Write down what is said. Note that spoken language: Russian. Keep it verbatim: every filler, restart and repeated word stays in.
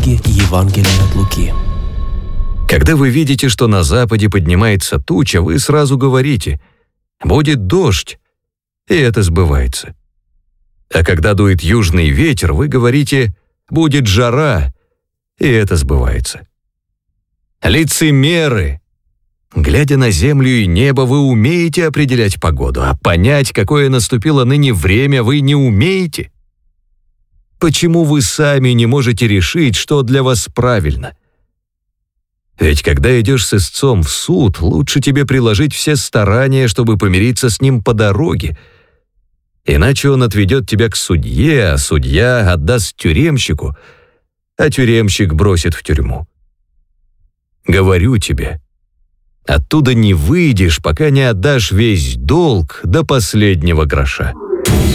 Книги Евангелия от Луки. Когда вы видите, что на западе поднимается туча, вы сразу говорите: «Будет дождь», и это сбывается. А когда дует южный ветер, вы говорите: «Будет жара», и это сбывается. Лицемеры! Глядя на землю и небо, вы умеете определять погоду, а понять, какое наступило ныне время, вы не умеете. Почему вы сами не можете решить, что для вас правильно? Ведь когда идешь с истцом в суд, лучше тебе приложить все старания, чтобы помириться с ним по дороге. Иначе он отведет тебя к судье, а судья отдаст тюремщику, а тюремщик бросит в тюрьму. Говорю тебе, оттуда не выйдешь, пока не отдашь весь долг до последнего гроша.